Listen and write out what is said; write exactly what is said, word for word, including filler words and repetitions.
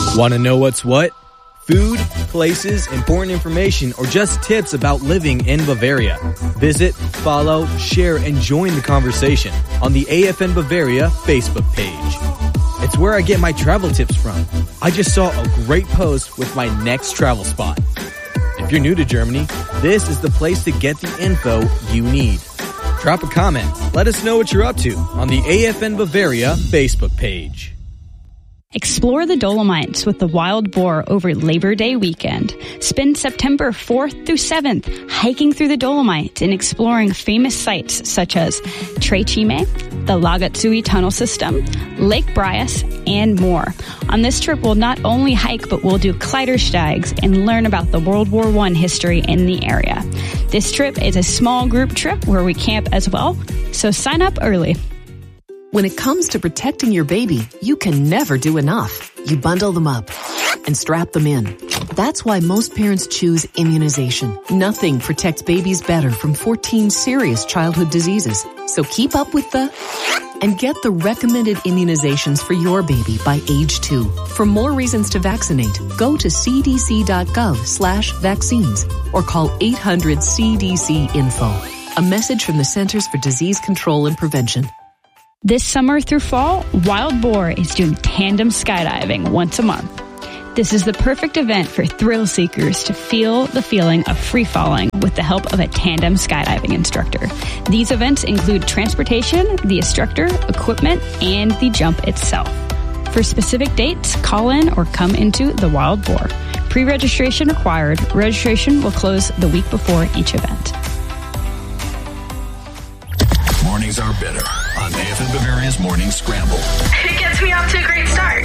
Want to know what's what? Food, places, important information, or just tips about living in Bavaria. Visit, follow, share, and join the conversation on the A F N Bavaria Facebook page. It's where I get my travel tips from. I just saw a great post with my next travel spot. If you're new to Germany, this is the place to get the info you need. Drop a comment. Let us know what you're up to on the A F N Bavaria Facebook page. Explore the Dolomites with the Wild Boar over Labor Day weekend. Spend September fourth through seventh hiking through the Dolomites and exploring famous sites such as Tre Cime, the Lagatsui Tunnel System, Lake Bryas, and more. On this trip, we'll not only hike, but we'll do Kleidersteigs and learn about the World War One history in the area. This trip is a small group trip where we camp as well, so sign up early. When it comes to protecting your baby, you can never do enough. You bundle them up and strap them in. That's why most parents choose immunization. Nothing protects babies better from fourteen serious childhood diseases. So keep up with the and get the recommended immunizations for your baby by age two. For more reasons to vaccinate, go to cdc.gov slash vaccines or call eight hundred C D C info. A message from the Centers for Disease Control and Prevention. This summer through fall, Wild Boar is doing tandem skydiving once a month. This is the perfect event for thrill seekers to feel the feeling of free falling with the help of a tandem skydiving instructor. These events include transportation, the instructor, equipment, and the jump itself. For specific dates, call in or come into the Wild Boar. Pre-registration required. Registration will close the week before each event. Mornings are better on A F N Bavaria's Morning Scramble. It gets me off to a great start.